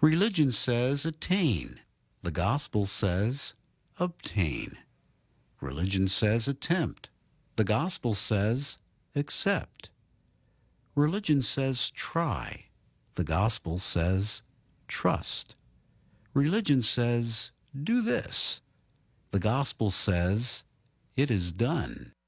Religion says attain. The gospel says obtain. Religion says attempt. The gospel says accept. Religion says try. The gospel says trust. Religion says do this. The gospel says it is done.